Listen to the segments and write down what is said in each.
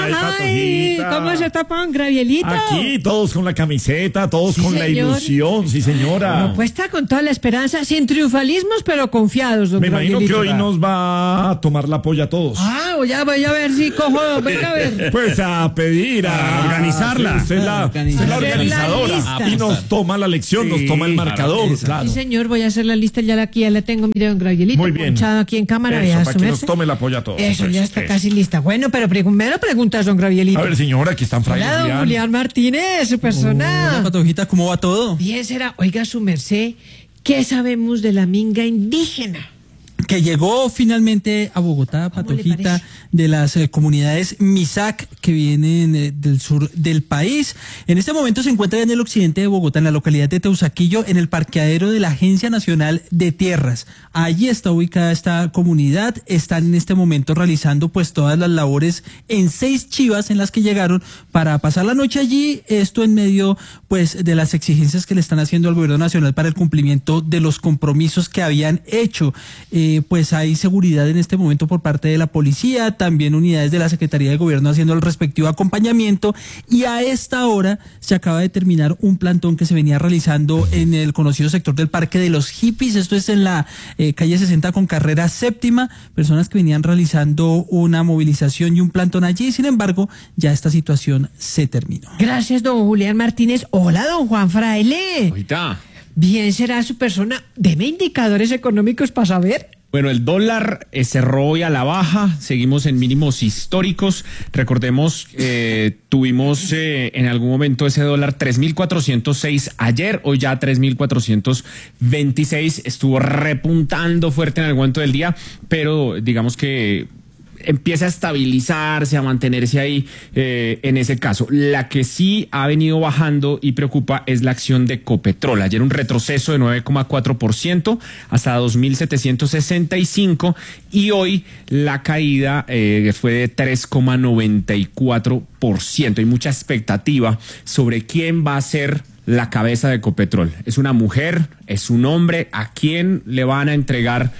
Ay, ¿cómo se tapan, Gravielito? Aquí, todos con la camiseta, todos Sí, con la señor. ilusión, sí, señora. Bueno, pues está con toda la esperanza, sin triunfalismos, pero confiados, don Me imagino que Gravielito. hoy nos va a tomar la polla a todos. Ya voy a ver si cojo, venga a ver. Pues a pedir, a organizarla. Usted es la Hacer la organizadora. lista. Y nos toma la lección, nos toma el marcador. Claro. Sí, señor, voy a hacer la lista, ya la tengo, mire, don Gravielito, Muy bien. ponchado aquí en cámara, Eso, vea, para que nos sumerse. tome la polla a todos. Eso, ya está Eso. casi lista. Bueno, pero primero preguntas, don Gravielito. A ver, señora, aquí están Fray Hola, don Julián Martínez, su persona. Hola, Patojita, ¿cómo va todo? Bien será, oiga su merced, ¿qué sabemos de la minga indígena? Que llegó finalmente a Bogotá, ¿Cómo le Patojita, parece? de las comunidades Misak que vienen del sur del país. En este momento se encuentra en el occidente de Bogotá, en la localidad de Teusaquillo, en el parqueadero de la Agencia Nacional de Tierras. Allí está ubicada esta comunidad. Están en este momento realizando pues todas las labores en 6 chivas en las que llegaron para pasar la noche allí. Esto en medio pues de las exigencias que le están haciendo al gobierno nacional para el cumplimiento de los compromisos que habían hecho. Pues hay seguridad en este momento por parte de la policía, también unidades de la Secretaría de Gobierno haciendo el respectivo acompañamiento, y a esta hora se acaba de terminar un plantón que se venía realizando en el conocido sector del Parque de los Hippies. Esto es en la calle 60 con carrera séptima, personas que venían realizando una movilización y un plantón allí. Sin embargo, ya esta situación se terminó. Gracias, don Julián Martínez. Hola, don Juan Fraile. Ahorita. Bien será su persona. Deme indicadores económicos para saber. Bueno, el dólar cerró hoy a la baja, seguimos en mínimos históricos. Recordemos, tuvimos en algún momento ese dólar 3.406 ayer, hoy ya 3.426, estuvo repuntando fuerte en el momento del día, pero digamos que empieza a estabilizarse, a mantenerse ahí en ese caso. La que sí ha venido bajando y preocupa es la acción de Ecopetrol. Ayer un retroceso de 9,4% hasta 2.765 y hoy la caída fue de 3,94%. Hay mucha expectativa sobre quién va a ser la cabeza de Ecopetrol. ¿Es una mujer? ¿Es un hombre? ¿A quién le van a entregar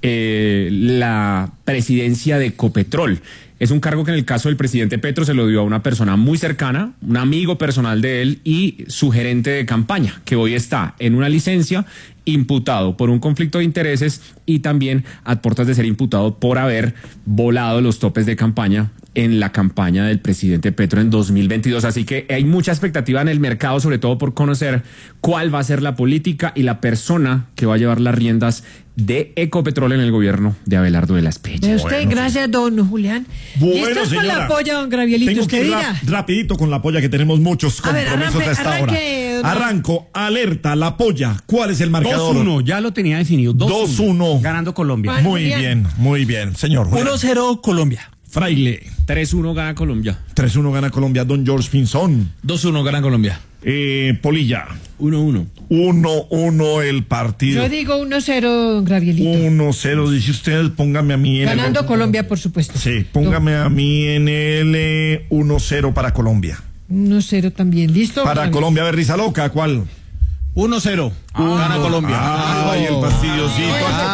la presidencia de Ecopetrol? Es un cargo que en el caso del presidente Petro se lo dio a una persona muy cercana, un amigo personal de él y su gerente de campaña, que hoy está en una licencia, imputado por un conflicto de intereses y también a puertas de ser imputado por haber volado los topes de campaña en la campaña del presidente Petro en 2022. Así que hay mucha expectativa en el mercado, sobre todo por conocer cuál va a ser la política y la persona que va a llevar las riendas de Ecopetrol en el gobierno de Abelardo de la Espriella. De usted, gracias, don Julián. Bueno, ¿Listos con señora, la polla, don Gravielito? Tengo que Usted ir dirá. rapidito con la polla, que tenemos muchos A ver, compromisos a esta hora. arranque, don- Arranco, alerta, la polla. ¿Cuál es el marcador? 2-1, ya lo tenía definido. 2-1. Ganando Colombia. Bueno. Muy bien, señor. 1-0 Colombia. Fraile. 3-1 gana Colombia. 3-1 gana Colombia. Don George Pinzón. 2-1 gana Colombia. Polilla. 1-1. 1-1 el partido. Yo digo 1-0, don Gravielito. 1-0, dice usted. Póngame a mí en Ganando el... Colombia, por supuesto. Sí, póngame a mí en el 1-0 para Colombia. 1-0 también. ¿Listo? Para Gravielito? Colombia, a ver, Risa Loca, ¿cuál? 1-0. Gana Colombia. Ay, el fastidiosito.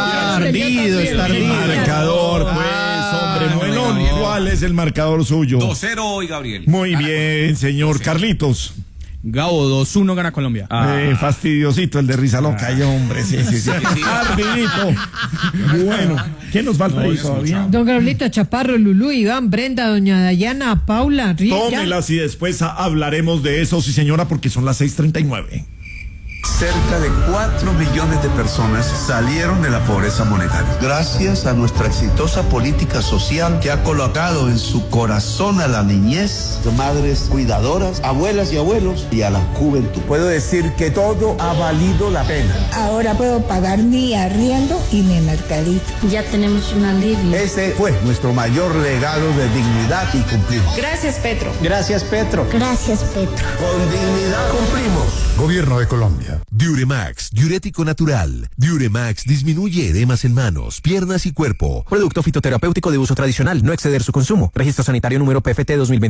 Está ardido. Marcador, pues, hombre, bueno, ¿cuál es el marcador suyo? 2-0 y Gabriel. Muy bien, señor Carlitos. Gabo, 2-1 gana Colombia. Fastidiosito el de Risa Loca, ay, hombre, sí. Ardidito. Bueno, ¿qué nos falta ahí todavía? Don Gravielito, Chaparro, Lulú, Iván, Brenda, doña Dayana, Paula, Rita. Tómelas y después hablaremos de eso, sí señora, porque son las 6:39. Cerca de 4 millones de personas salieron de la pobreza monetaria. Gracias a nuestra exitosa política social que ha colocado en su corazón a la niñez, madres cuidadoras, abuelas y abuelos y a la juventud. Puedo decir que todo ha valido la pena. Ahora puedo pagar mi arriendo y mi mercadito. Ya tenemos un alivio. Ese fue nuestro mayor legado de dignidad y cumplimos. Gracias, Petro. Gracias, Petro. Gracias, Petro. Con dignidad cumplimos. Gobierno de Colombia. Diuremax, diurético natural. Diuremax disminuye edemas en manos, piernas y cuerpo. Producto fitoterapéutico de uso tradicional, no exceder su consumo. Registro sanitario número PFT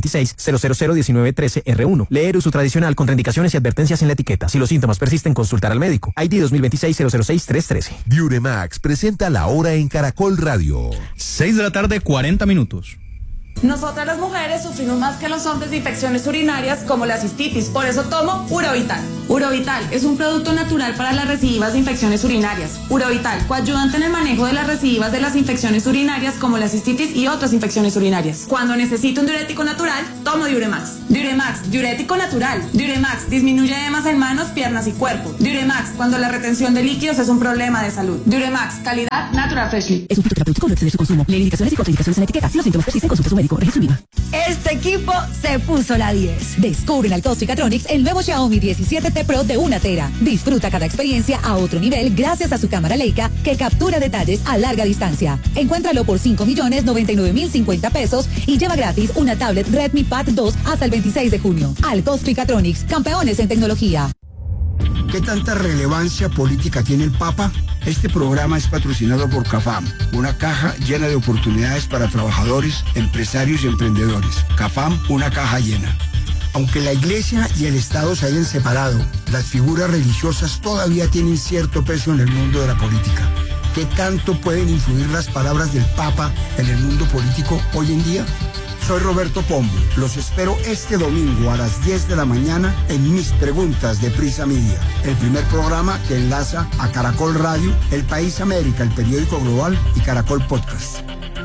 2026-0001913-R1. Leer uso tradicional, contraindicaciones y advertencias en la etiqueta. Si los síntomas persisten, consultar al médico. ID 2026-006-313. Diuremax presenta la hora en Caracol Radio. 6 de la tarde, 40 minutos. Nosotras las mujeres sufrimos más que los hombres de infecciones urinarias como la cistitis, por eso tomo Urovital. Urovital es un producto natural para las recidivas de infecciones urinarias. Urovital, coayudante en el manejo de las recidivas de las infecciones urinarias como la cistitis y otras infecciones urinarias. Cuando necesito un diurético natural, tomo Diuremax. Diuremax, diurético natural. Diuremax, disminuye edemas en manos, piernas y cuerpo. Diuremax, cuando la retención de líquidos es un problema de salud. Diuremax, calidad Natural Freshly. Es un producto terapéutico, no excede su consumo. Lee indicaciones y contraindicaciones en la etiqueta. Si los síntomas persisten, consulte a su médico. Este equipo se puso la 10. Descubre en Altos Ficatronics el nuevo Xiaomi 17T Pro de 1 tera. Disfruta cada experiencia a otro nivel gracias a su cámara Leica que captura detalles a larga distancia. Encuéntralo por 5.099.050 pesos y lleva gratis una tablet Redmi Pad 2 hasta el 26 de junio. Altos Ficatronics, campeones en tecnología. ¿Qué tanta relevancia política tiene el Papa? Este programa es patrocinado por CAFAM, una caja llena de oportunidades para trabajadores, empresarios y emprendedores. CAFAM, una caja llena. Aunque la Iglesia y el Estado se hayan separado, las figuras religiosas todavía tienen cierto peso en el mundo de la política. ¿Qué tanto pueden influir las palabras del Papa en el mundo político hoy en día? Soy Roberto Pombo. Los espero este domingo a las 10 de la mañana en Mis Preguntas de Prisa Media, el primer programa que enlaza a Caracol Radio, El País América, el periódico global y Caracol Podcast.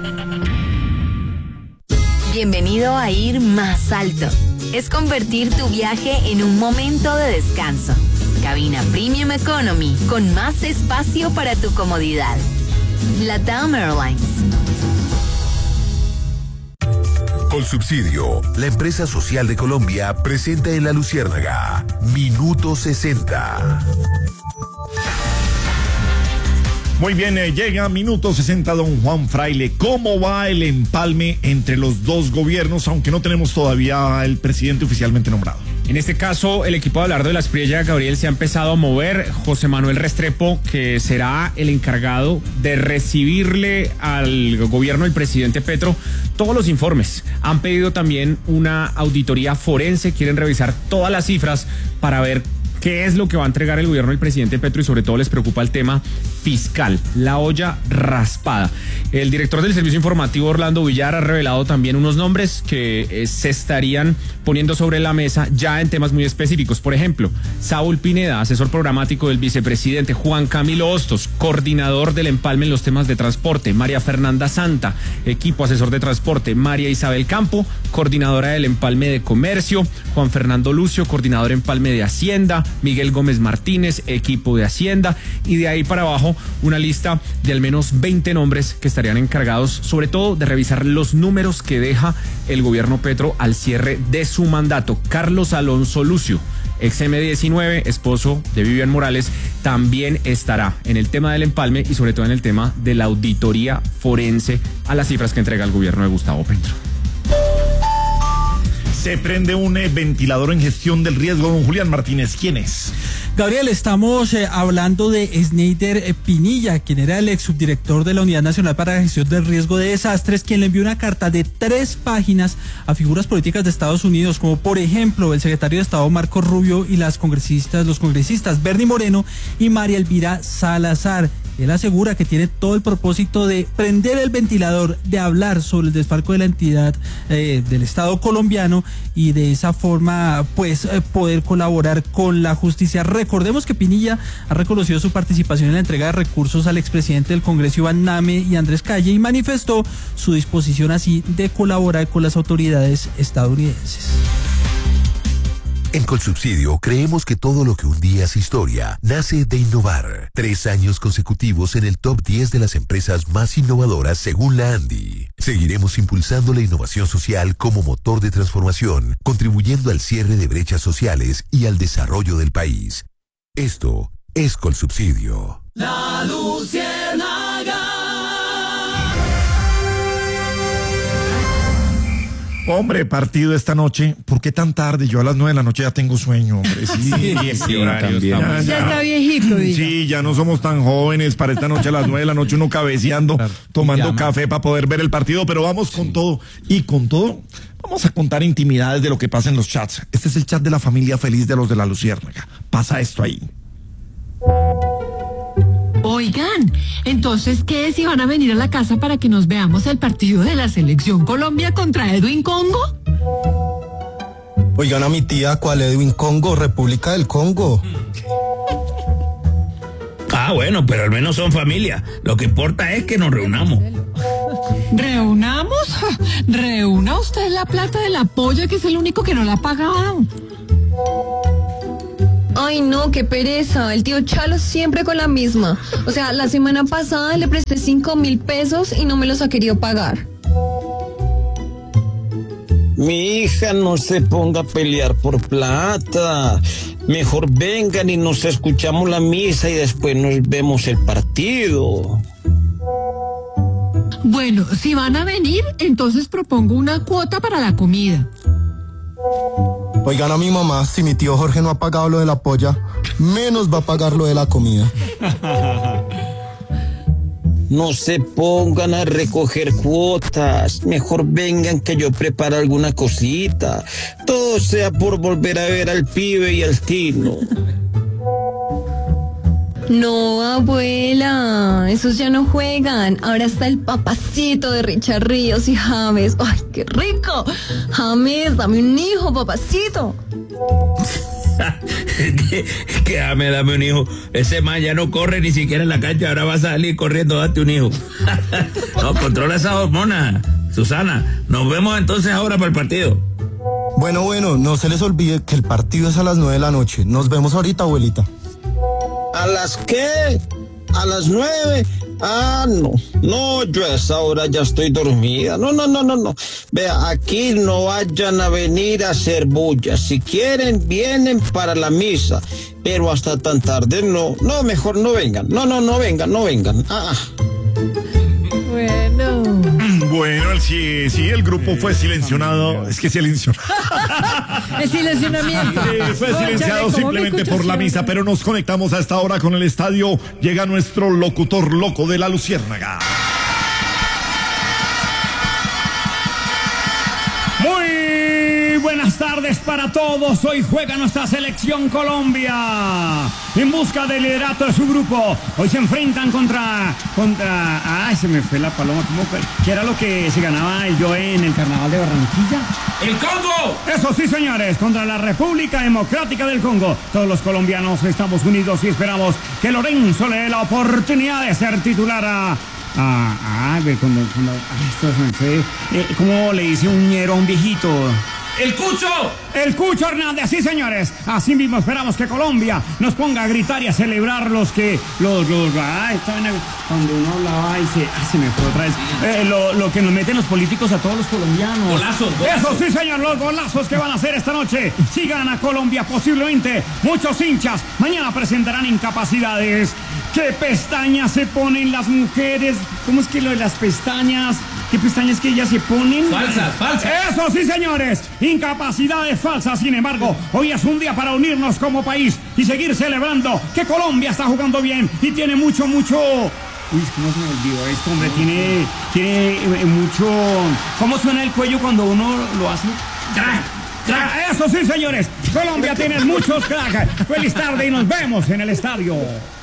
Bienvenido a Ir Más Alto. Es convertir tu viaje en un momento de descanso. Cabina Premium Economy con más espacio para tu comodidad. LATAM Airlines. Colsubsidio, la empresa social de Colombia, presenta en La Luciérnaga Minuto 60. Muy bien, llega Minuto 60, don Juan Fraile. ¿Cómo va el empalme entre los dos gobiernos, aunque no tenemos todavía el presidente oficialmente nombrado? En este caso, el equipo de Abelardo de la Espriella, Gabriel, se ha empezado a mover. José Manuel Restrepo, que será el encargado de recibirle al gobierno del presidente Petro todos los informes. Han pedido también una auditoría forense, quieren revisar todas las cifras para ver qué es lo que va a entregar el gobierno del presidente Petro y sobre todo les preocupa el tema fiscal, la olla raspada. El director del Servicio Informativo, Orlando Villar, ha revelado también unos nombres que se estarían poniendo sobre la mesa ya en temas muy específicos. Por ejemplo, Saúl Pineda, asesor programático del vicepresidente; Juan Camilo Hostos, coordinador del empalme en los temas de transporte; María Fernanda Santa, equipo asesor de transporte; María Isabel Campo, coordinadora del empalme de comercio; Juan Fernando Lucio, coordinador empalme de Hacienda; Miguel Gómez Martínez, equipo de Hacienda, y de ahí para abajo una lista de al menos 20 nombres que estarían encargados sobre todo de revisar los números que deja el gobierno Petro al cierre de su mandato. Carlos Alonso Lucio, ex M19, esposo de Vivian Morales, también estará en el tema del empalme y sobre todo en el tema de la auditoría forense a las cifras que entrega el gobierno de Gustavo Petro. Se prende un ventilador en gestión del riesgo, don Julián Martínez. ¿Quién es? Gabriel, estamos hablando de Sneider Pinilla, quien era el ex subdirector de la Unidad Nacional para la Gestión del Riesgo de Desastres, quien le envió una carta de 3 páginas a figuras políticas de Estados Unidos, como por ejemplo el secretario de Estado Marco Rubio y los congresistas Bernie Moreno y María Elvira Salazar. Él asegura que tiene todo el propósito de prender el ventilador, de hablar sobre el desfalco de la entidad del Estado colombiano y de esa forma pues poder colaborar con la justicia. Recordemos que Pinilla ha reconocido su participación en la entrega de recursos al expresidente del Congreso Iván Name y Andrés Calle y manifestó su disposición así de colaborar con las autoridades estadounidenses. En Colsubsidio creemos que todo lo que un día es historia nace de innovar. 3 años consecutivos en el top 10 de las empresas más innovadoras según la ANDI. Seguiremos impulsando la innovación social como motor de transformación, contribuyendo al cierre de brechas sociales y al desarrollo del país. Esto es Colsubsidio. La Luciérnaga. Hombre, partido esta noche. ¿Por qué tan tarde? Yo a las 9 de la noche ya tengo sueño, hombre. Sí, horario ya está viejito, diga. Sí, ya no somos tan jóvenes para esta noche a las 9 de la noche uno cabeceando, tomando café para poder ver el partido, pero vamos con todo. Y con todo, vamos a contar intimidades de lo que pasa en los chats. Este es el chat de la familia feliz de los de La Luciérnaga. Pasa esto ahí. Hoy, Oigan, entonces, ¿qué si van a venir a la casa para que nos veamos el partido de la Selección Colombia contra Edwin Congo? Oigan a mi tía, ¿cuál Edwin Congo? República del Congo. Ah, bueno, pero al menos son familia. Lo que importa es que nos reunamos. ¿Reunamos? Reúna usted la plata de la polla, que es el único que no la ha pagado. Ay, no, qué pereza. El tío Chalo siempre con la misma. O sea, la semana pasada le presté 5.000 pesos y no me los ha querido pagar. Mi hija, no se ponga a pelear por plata. Mejor vengan y nos escuchamos la misa y después nos vemos el partido. Bueno, si van a venir, entonces propongo una cuota para la comida. Oigan a mi mamá, si mi tío Jorge no ha pagado lo de la polla, menos va a pagar lo de la comida. No se pongan a recoger cuotas. Mejor vengan que yo prepare alguna cosita. Todo sea por volver a ver al pibe y al Tino. No, abuela, esos ya no juegan. Ahora está el papacito de Richard Ríos y James. ¡Ay, qué rico! James, dame un hijo, papacito. que dame un hijo. Ese man ya no corre ni siquiera en la cancha, ahora va a salir corriendo, date un hijo. No, controla esa hormona, Susana. Nos vemos entonces ahora para el partido. Bueno, no se les olvide que el partido es a las 9 de la noche. Nos vemos ahorita, abuelita. ¿A las qué? ¿A las 9? Ah, no, yo a esa hora ya estoy dormida. No. Vea, aquí no vayan a venir a hacer bulla. Si quieren, vienen para la misa. Pero hasta tan tarde no, mejor no vengan. No vengan. Bueno, sí, el grupo fue silenciado. Es que silencionado. El silenciamiento. Fue silenciado simplemente por la misa, pero nos conectamos a esta hora con el estadio. Llega nuestro locutor loco de la Luciérnaga. Muy buenas tardes para todos. Hoy juega nuestra selección Colombia en busca del liderato de su grupo. Hoy se enfrentan contra... Ay, se me fue la paloma. ¿Qué era lo que se ganaba yo en el Carnaval de Barranquilla? ¡El Congo! Eso sí, señores, contra la República Democrática del Congo. Todos los colombianos estamos unidos y esperamos que Lorenzo le dé la oportunidad de ser titular ¿cómo le dice un ñero a un viejito? ¡El Cucho! El Cucho Hernández, sí, señores. Así mismo esperamos que Colombia nos ponga a gritar y a celebrar cuando uno hablaba y se me fue otra vez. Lo que nos meten los políticos a todos los colombianos. Golazos. Eso sí, señor, los golazos que van a hacer esta noche. Si gana Colombia, posiblemente muchos hinchas mañana presentarán incapacidades. ¿Qué pestañas se ponen las mujeres? ¿Cómo es que lo de las pestañas? ¿Qué pestañas que ellas se ponen? Falsas. Eso sí, señores. Incapacidades falsas. Sin embargo, hoy es un día para unirnos como país y seguir celebrando que Colombia está jugando bien y tiene mucho... Uy, ¿cómo se me olvidó esto, hombre? Tiene mucho... ¿Cómo suena el cuello cuando uno lo hace? ¡Crack! Eso sí, señores. Colombia tiene muchos cracks. Feliz tarde y nos vemos en el estadio.